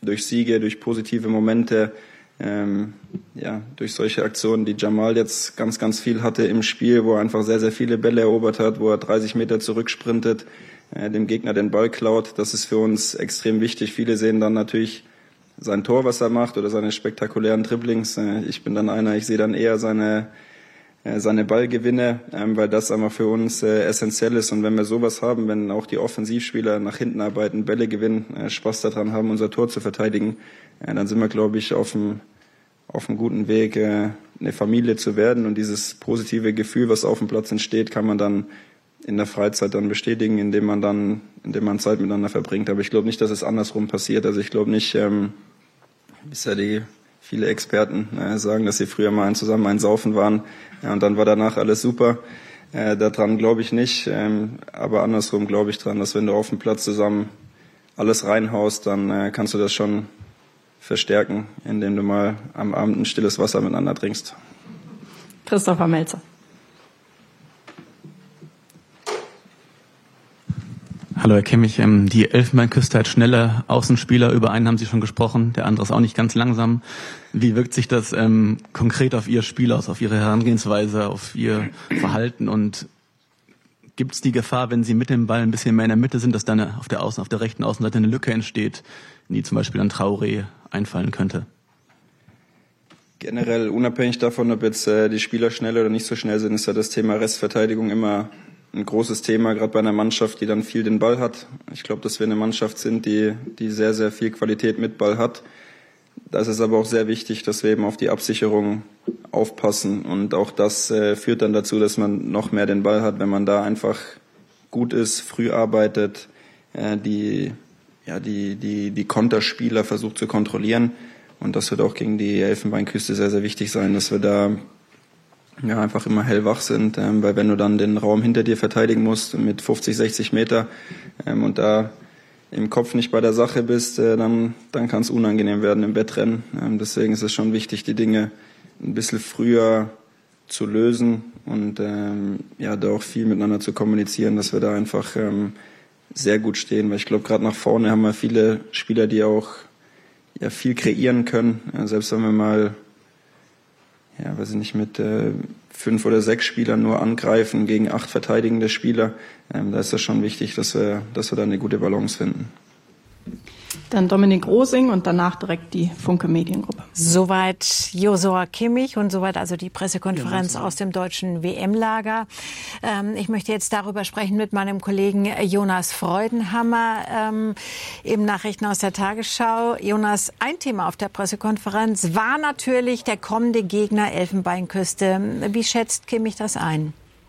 durch Siege, durch positive Momente, durch solche Aktionen, die Jamal jetzt ganz, ganz viel hatte im Spiel, wo er einfach sehr, sehr viele Bälle erobert hat, wo er 30 Meter zurücksprintet, dem Gegner den Ball klaut. Das ist für uns extrem wichtig. Viele sehen dann natürlich sein Tor, was er macht, oder seine spektakulären Dribblings. Ich bin dann einer, ich sehe dann eher seine Ballgewinne, weil das einfach für uns essentiell ist. Und wenn wir sowas haben, wenn auch die Offensivspieler nach hinten arbeiten, Bälle gewinnen, Spaß daran haben, unser Tor zu verteidigen, dann sind wir, glaube ich, auf einem guten Weg, eine Familie zu werden. Und dieses positive Gefühl, was auf dem Platz entsteht, kann man dann in der Freizeit dann bestätigen, indem man Zeit miteinander verbringt. Aber ich glaube nicht, dass es andersrum passiert. Also ich glaube nicht, bisher viele Experten sagen, dass sie früher mal zusammen ein Saufen waren, und dann war danach alles super. Daran glaube ich nicht. Aber andersrum glaube ich dran, dass wenn du auf dem Platz zusammen alles reinhaust, dann kannst du das schon verstärken, indem du mal am Abend ein stilles Wasser miteinander trinkst. Christopher Melzer. Hallo Herr Kimmich, die Elfenbeinküste hat schnelle Außenspieler, über einen haben Sie schon gesprochen, der andere ist auch nicht ganz langsam. Wie wirkt sich das konkret auf Ihr Spiel aus, auf Ihre Herangehensweise, auf Ihr Verhalten, und gibt es die Gefahr, wenn Sie mit dem Ball ein bisschen mehr in der Mitte sind, dass dann auf der rechten Außenseite eine Lücke entsteht, in die zum Beispiel an Traoré einfallen könnte? Generell, unabhängig davon, ob jetzt die Spieler schnell oder nicht so schnell sind, ist ja das Thema Restverteidigung immer ein großes Thema, gerade bei einer Mannschaft, die dann viel den Ball hat. Ich glaube, dass wir eine Mannschaft sind, die sehr, sehr viel Qualität mit Ball hat. Da ist es aber auch sehr wichtig, dass wir eben auf die Absicherung aufpassen. Und auch das führt dann dazu, dass man noch mehr den Ball hat, wenn man da einfach gut ist, früh arbeitet, die Konterspieler versucht zu kontrollieren. Und das wird auch gegen die Elfenbeinküste sehr, sehr wichtig sein, dass wir da einfach immer hellwach sind, weil wenn du dann den Raum hinter dir verteidigen musst mit 50, 60 Meter und da im Kopf nicht bei der Sache bist, dann kann es unangenehm werden im Wettrennen. Deswegen ist es schon wichtig, die Dinge ein bisschen früher zu lösen und da auch viel miteinander zu kommunizieren, dass wir da einfach sehr gut stehen. Weil ich glaube, gerade nach vorne haben wir viele Spieler, die auch viel kreieren können. Selbst wenn wir mal mit 5 oder 6 Spielern nur angreifen gegen 8 verteidigende Spieler, da ist das schon wichtig, dass wir da eine gute Balance finden. Dann Dominik Rosing und danach direkt die Funke Mediengruppe. Soweit Josua Kimmich und soweit also die Pressekonferenz aus dem deutschen WM-Lager. Ich möchte jetzt darüber sprechen mit meinem Kollegen Jonas Freudenhammer im Nachrichten aus der Tagesschau. Jonas, ein Thema auf der Pressekonferenz war natürlich der kommende Gegner Elfenbeinküste. Wie schätzt Kimmich das ein?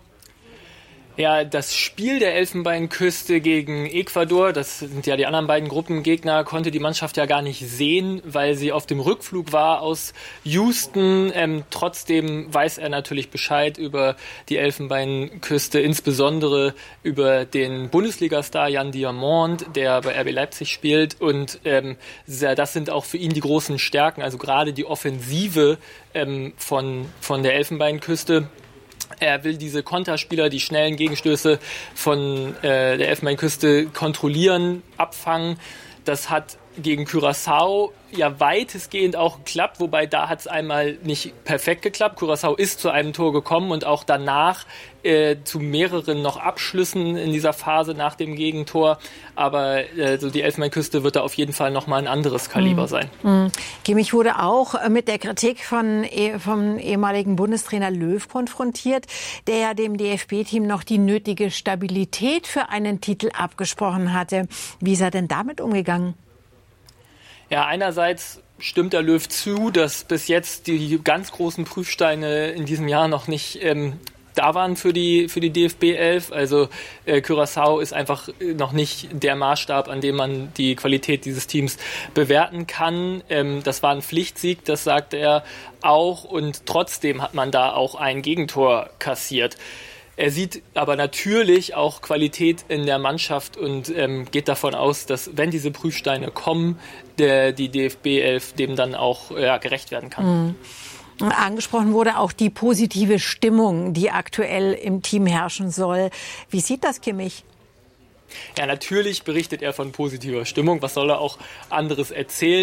Ja, das Spiel der Elfenbeinküste gegen Ecuador, das sind ja die anderen beiden Gruppengegner, konnte die Mannschaft ja gar nicht sehen, weil sie auf dem Rückflug war aus Houston. Trotzdem weiß er natürlich Bescheid über die Elfenbeinküste, insbesondere über den Bundesliga-Star Jan Diamant, der bei RB Leipzig spielt. Und das sind auch für ihn die großen Stärken, also gerade die Offensive von der Elfenbeinküste. Er will diese Konterspieler, die schnellen Gegenstöße von der Elfenbeinküste kontrollieren, abfangen. Das hat gegen Curaçao ja weitestgehend auch geklappt, wobei da hat es einmal nicht perfekt geklappt. Curaçao ist zu einem Tor gekommen und auch danach zu mehreren noch Abschlüssen in dieser Phase nach dem Gegentor. Aber die Elfenbeinküste wird da auf jeden Fall nochmal ein anderes Kaliber sein. Kimmich wurde auch mit der Kritik vom ehemaligen Bundestrainer Löw konfrontiert, der ja dem DFB-Team noch die nötige Stabilität für einen Titel abgesprochen hatte. Wie ist er denn damit umgegangen? Ja, einerseits stimmt der Löw zu, dass bis jetzt die ganz großen Prüfsteine in diesem Jahr noch nicht da waren für die DFB 11. Also Curaçao ist einfach noch nicht der Maßstab, an dem man die Qualität dieses Teams bewerten kann. Das war ein Pflichtsieg, das sagte er auch. Und trotzdem hat man da auch ein Gegentor kassiert. Er sieht aber natürlich auch Qualität in der Mannschaft und geht davon aus, dass, wenn diese Prüfsteine kommen, die DFB 11 dem dann auch gerecht werden kann. Angesprochen wurde auch die positive Stimmung, die aktuell im Team herrschen soll. Wie sieht das Kimmich? Ja, natürlich berichtet er von positiver Stimmung. Was soll er auch anderes erzählen?